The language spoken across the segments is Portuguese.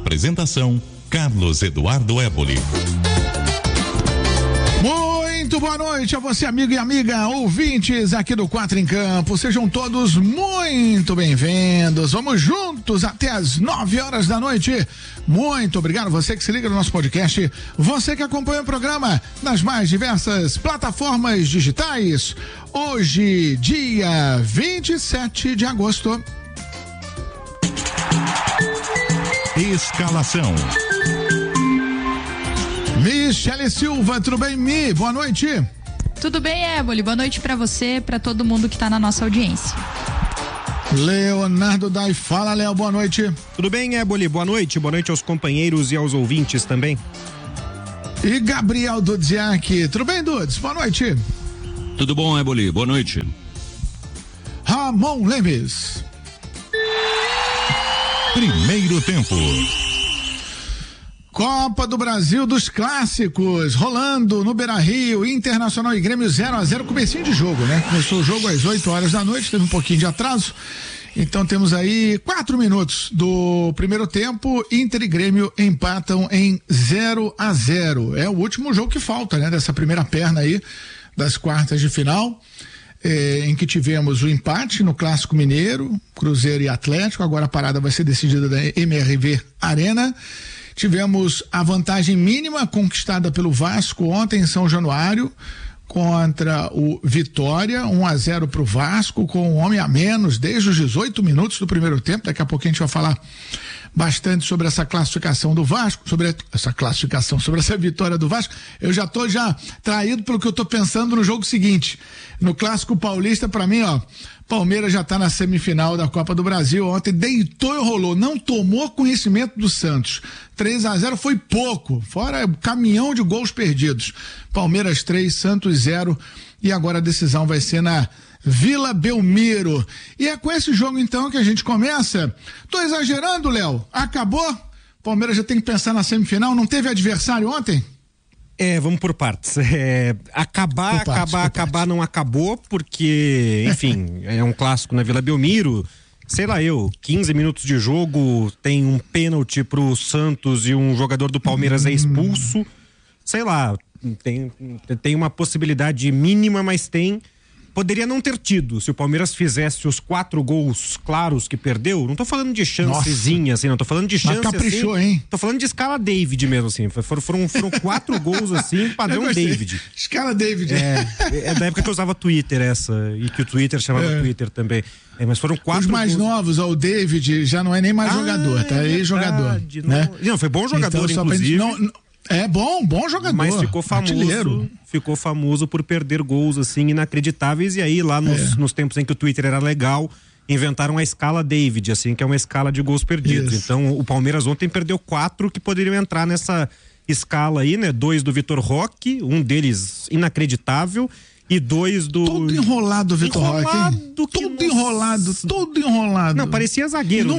Apresentação: Carlos Eduardo Éboli. Muito boa noite a você, amigo e amiga, ouvintes aqui do 4 em Campo. Sejam todos muito bem-vindos. Vamos juntos até as 9 horas da noite. Muito obrigado você que se liga no nosso podcast, você que acompanha o programa nas mais diversas plataformas digitais. Hoje, dia 27 de agosto. Escalação. Michele Silva, tudo bem, Mi? Boa noite. Tudo bem, Éboli? Boa noite pra você, pra todo mundo que tá na nossa audiência. Leonardo Dai, fala, Léo, boa noite. Tudo bem, Éboli? Boa noite aos companheiros e aos ouvintes também. E Gabriel Dudziak, tudo bem, Dudes? Boa noite. Tudo bom, Éboli? Boa noite. Ramon Lemes. Primeiro tempo. Copa do Brasil dos Clássicos, rolando no Beira-Rio, Internacional e Grêmio 0-0, comecinho de jogo, né? Começou o jogo às 8 horas da noite, teve um pouquinho de atraso, então temos aí 4 minutos do primeiro tempo, Inter e Grêmio empatam em 0-0, é o último jogo que falta, né? Dessa primeira perna aí, das quartas de final, em que tivemos o empate no Clássico Mineiro, Cruzeiro e Atlético, agora a parada vai ser decidida da MRV Arena. Tivemos a vantagem mínima conquistada pelo Vasco ontem em São Januário contra o Vitória, 1-0 para o Vasco, com um homem a menos desde os 18 minutos do primeiro tempo. Daqui a pouquinho a gente vai falar bastante sobre essa classificação do Vasco, sobre essa vitória do Vasco. Eu já tô traído pelo que eu tô pensando no jogo seguinte. No Clássico Paulista, para mim, Palmeiras já tá na semifinal da Copa do Brasil. Ontem deitou e rolou, não tomou conhecimento do Santos. 3-0 foi pouco, fora o caminhão de gols perdidos. Palmeiras 3, Santos 0, e agora a decisão vai ser na Vila Belmiro. E é com esse jogo então que a gente começa. Tô exagerando, Léo? Acabou? Palmeiras já tem que pensar na semifinal, não teve adversário ontem? Vamos por partes. Acabar não acabou, porque, enfim, é um clássico na Vila Belmiro. Sei lá 15 minutos de jogo, tem um pênalti pro Santos e um jogador do Palmeiras é expulso. Sei lá, tem uma possibilidade mínima, mas poderia não ter tido, se o Palmeiras fizesse os 4 gols claros que perdeu. Não tô falando de chancezinha, assim, não tô falando de chance, caprichou, assim, hein? Tô falando de escala David mesmo, assim, foram 4 gols, assim, padrão David. Escala David. É da época que eu usava Twitter e que o Twitter chamava Twitter também. Mas foram 4 Os mais gols. Novos, o David já não é nem mais jogador, tá aí jogador, né? Não, foi bom jogador, então, inclusive. Bom jogador. Mas ficou famoso por perder gols assim inacreditáveis, e aí lá nos tempos em que o Twitter era legal, inventaram a escala David, assim, que é uma escala de gols perdidos. Isso. Então o Palmeiras ontem perdeu 4 que poderiam entrar nessa escala aí, né? 2 do Vitor Roque, um deles inacreditável, e 2 do... Todo enrolado, Vitor Roque. Todo enrolado. Não, parecia zagueiro.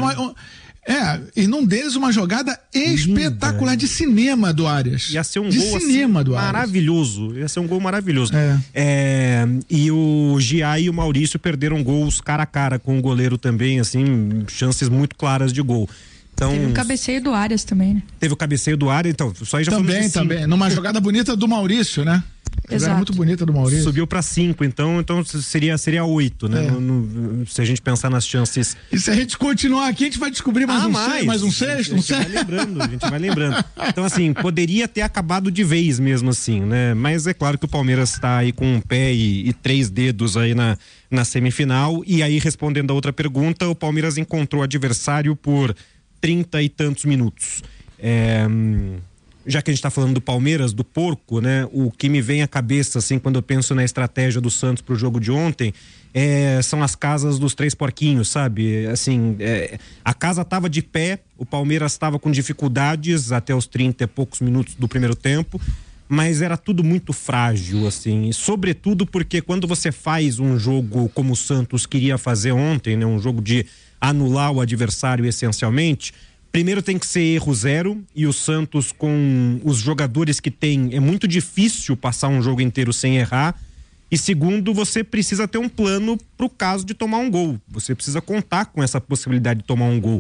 E num deles uma jogada espetacular de cinema do Arias. Ia ser um gol assim, maravilhoso. Ia ser um gol maravilhoso. E o Gia e o Maurício perderam gols cara a cara com o goleiro também, assim, chances muito claras de gol. Então, teve um cabeceio do Arias também, né? Teve o cabeceio do Arias, então, só aí já também. Numa jogada bonita do Maurício, né? Exato. Muito bonita do Maurício. Subiu pra 5, então seria 8, né? Se a gente pensar nas chances. E se a gente continuar aqui, a gente vai descobrir mais um sexto, A gente vai lembrando. Então, assim, poderia ter acabado de vez mesmo assim, né? Mas é claro que o Palmeiras tá aí com um pé e 3 dedos aí na semifinal. E aí, respondendo a outra pergunta, o Palmeiras encontrou adversário por 30 e tantos minutos. Já que a gente tá falando do Palmeiras, do porco, né? O que me vem à cabeça, assim, quando eu penso na estratégia do Santos pro jogo de ontem, são as casas dos 3 porquinhos, sabe? Assim, a casa tava de pé, o Palmeiras tava com dificuldades até os 30 e poucos minutos do primeiro tempo, mas era tudo muito frágil, assim, e sobretudo porque quando você faz um jogo como o Santos queria fazer ontem, né? Um jogo de anular o adversário essencialmente, primeiro tem que ser erro zero, e o Santos, com os jogadores que tem, é muito difícil passar um jogo inteiro sem errar. E segundo, você precisa ter um plano pro caso de tomar um gol. Você precisa contar com essa possibilidade de tomar um gol.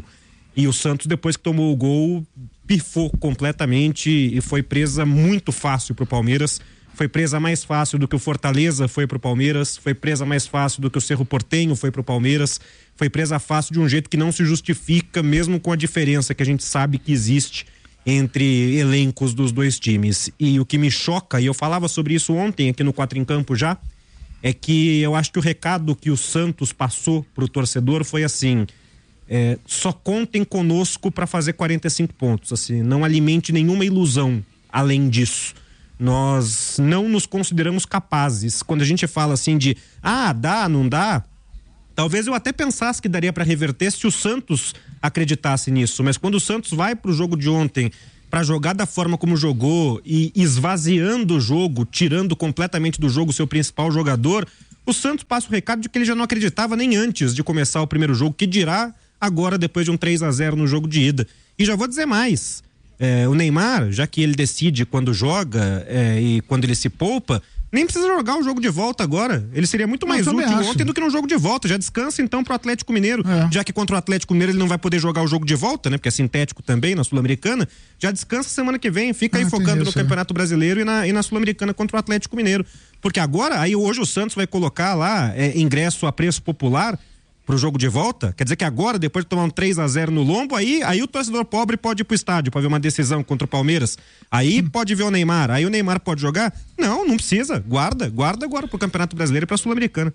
E o Santos, depois que tomou o gol, pifou completamente e foi presa muito fácil pro Palmeiras. Foi presa mais fácil do que o Fortaleza foi pro Palmeiras, foi presa mais fácil do que o Cerro Porteño foi pro Palmeiras, foi presa fácil de um jeito que não se justifica, mesmo com a diferença que a gente sabe que existe entre elencos dos dois times. E o que me choca, e eu falava sobre isso ontem aqui no 4 em Campo já, é que eu acho que o recado que o Santos passou pro torcedor foi assim: só contem conosco para fazer 45 pontos, assim, não alimente nenhuma ilusão além disso. Nós não nos consideramos capazes. Quando a gente fala assim de dá, não dá, talvez eu até pensasse que daria para reverter se o Santos acreditasse nisso, mas quando o Santos vai pro jogo de ontem para jogar da forma como jogou e esvaziando o jogo, tirando completamente do jogo o seu principal jogador, o Santos passa o recado de que ele já não acreditava nem antes de começar o primeiro jogo, que dirá agora depois de um 3-0 no jogo de ida. E já vou dizer mais, o Neymar, já que ele decide quando joga e quando ele se poupa, nem precisa jogar o jogo de volta agora. Ele seria muito mais útil ontem do que no jogo de volta. Já descansa então pro Atlético Mineiro, já que contra o Atlético Mineiro ele não vai poder jogar o jogo de volta, né? Porque é sintético também na Sul-Americana. Já descansa semana que vem, fica aí focando no Campeonato Brasileiro e na Sul-Americana contra o Atlético Mineiro. Porque agora, aí hoje o Santos vai colocar lá ingresso a preço popular pro jogo de volta. Quer dizer que agora, depois de tomar um 3-0 no lombo, aí o torcedor pobre pode ir pro estádio pra ver uma decisão contra o Palmeiras. Aí pode ver o Neymar. Aí o Neymar pode jogar? Não precisa. Guarda agora pro Campeonato Brasileiro e pra Sul-Americana.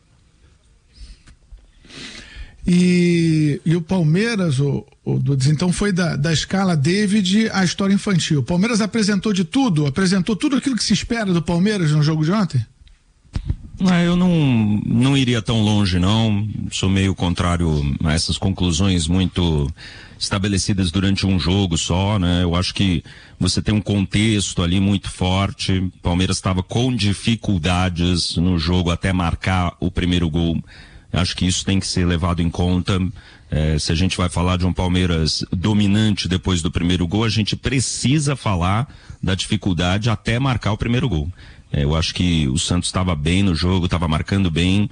E o Palmeiras, então foi da escala David à história infantil. O Palmeiras apresentou tudo aquilo que se espera do Palmeiras no jogo de ontem? Eu não iria tão longe, não. Sou meio contrário a essas conclusões muito estabelecidas durante um jogo só, né? Eu acho que você tem um contexto ali muito forte. O Palmeiras estava com dificuldades no jogo até marcar o primeiro gol. Acho que isso tem que ser levado em conta. Se a gente vai falar de um Palmeiras dominante depois do primeiro gol, a gente precisa falar da dificuldade até marcar o primeiro gol. Eu acho que o Santos estava bem no jogo, estava marcando bem,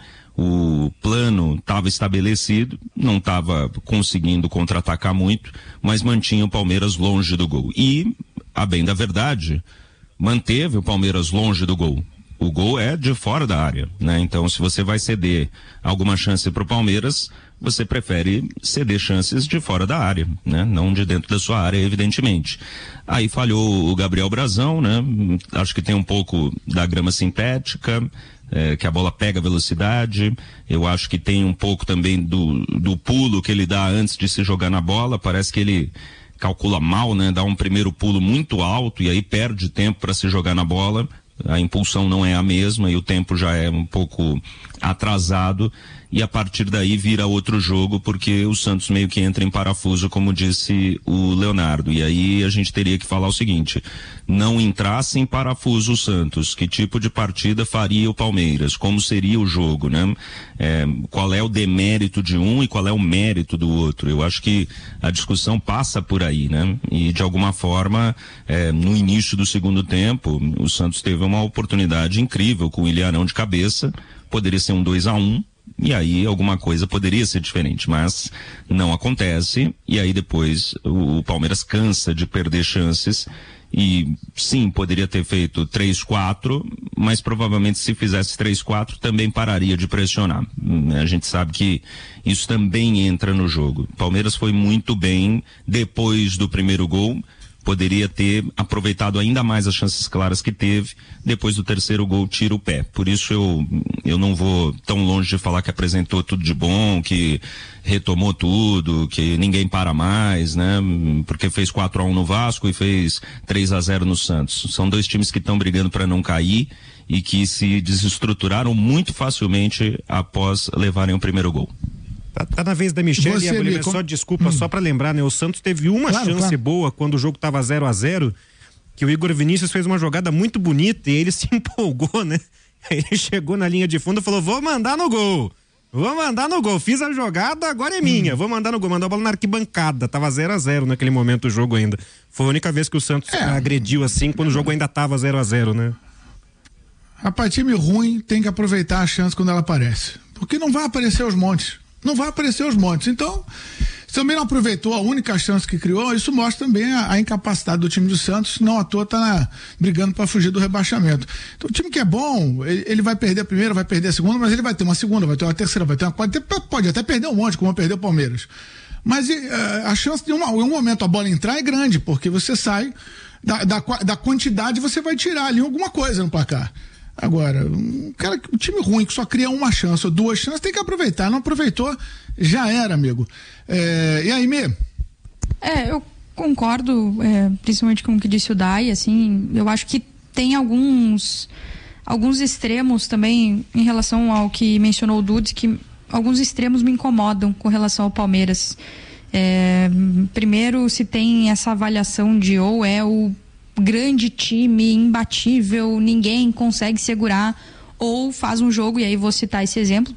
o plano estava estabelecido, não estava conseguindo contra-atacar muito, mas mantinha o Palmeiras longe do gol. E, a bem da verdade, manteve o Palmeiras longe do gol. O gol é de fora da área, né? Então, se você vai ceder alguma chance para o Palmeiras, você prefere ceder chances de fora da área, né? Não de dentro da sua área, evidentemente. Aí falhou o Gabriel Brazão, né? Acho que tem um pouco da grama sintética, que a bola pega velocidade. Eu acho que tem um pouco também do pulo que ele dá antes de se jogar na bola. Parece que ele calcula mal, né? Dá um primeiro pulo muito alto e aí perde tempo para se jogar na bola. A impulsão não é a mesma e o tempo já é um pouco atrasado e a partir daí vira outro jogo porque o Santos meio que entra em parafuso, como disse o Leonardo. E aí a gente teria que falar o seguinte: não entrasse em parafuso o Santos, que tipo de partida faria o Palmeiras? Como seria o jogo, né? Qual é o demérito de um e qual é o mérito do outro? Eu acho que a discussão passa por aí, né? E de alguma forma, no início do segundo tempo, o Santos teve uma oportunidade incrível com o Ilharão de cabeça, poderia ser um 2-1, e aí alguma coisa poderia ser diferente, mas não acontece, e aí depois o Palmeiras cansa de perder chances, e sim, poderia ter feito 3-4, mas provavelmente se fizesse 3-4 também pararia de pressionar. A gente sabe que isso também entra no jogo. O Palmeiras foi muito bem depois do primeiro gol, poderia ter aproveitado ainda mais as chances claras que teve, depois do terceiro gol tira o pé. Por isso eu não vou tão longe de falar que apresentou tudo de bom, que retomou tudo, que ninguém para mais, né? Porque fez 4-1 no Vasco e fez 3-0 no Santos. São dois times que estão brigando para não cair e que se desestruturaram muito facilmente após levarem o primeiro gol. Tá na vez da Michele, e só desculpa, só pra lembrar, né? O Santos teve uma chance boa quando o jogo tava 0-0, que o Igor Vinícius fez uma jogada muito bonita e ele se empolgou, né? Ele chegou na linha de fundo e falou: vou mandar no gol, fiz a jogada, agora é minha, vou mandar no gol, mandou a bola na arquibancada, tava 0-0 naquele momento o jogo ainda. Foi a única vez que o Santos agrediu assim, quando o jogo ainda tava 0-0, né? Rapaz, time ruim tem que aproveitar a chance quando ela aparece, porque não vai aparecer os montes. Então, Também não aproveitou a única chance que criou, isso mostra também a incapacidade do time do Santos, não à toa tá brigando para fugir do rebaixamento. Então o time que é bom, ele vai perder a primeira, vai perder a segunda, mas ele vai ter uma segunda, vai ter uma terceira, vai ter uma quarta, pode até perder um monte, como perdeu o Palmeiras. Mas a chance de em um momento a bola entrar é grande, porque você sai da quantidade, você vai tirar ali alguma coisa no placar. Agora, um time ruim que só cria uma chance ou duas chances, tem que aproveitar. Não aproveitou, já era, amigo. E aí, Mê? Eu concordo, principalmente com o que disse o Dai, assim, eu acho que tem alguns extremos também em relação ao que mencionou o Dudes, que alguns extremos me incomodam com relação ao Palmeiras. Primeiro, se tem essa avaliação de ou é o grande time, imbatível, ninguém consegue segurar, ou faz um jogo, e aí vou citar esse exemplo,